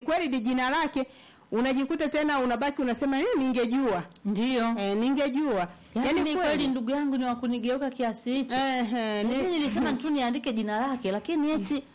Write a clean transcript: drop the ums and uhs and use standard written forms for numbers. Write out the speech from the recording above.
kweli ni jina lake, unajikuta tena unabaki unasema ningejua. Ndio. Ningejua. Yaani kweli ndugu yangu ni wakunigeuka kiasi hicho. Nilisema tu niandike jina lake, lakini eti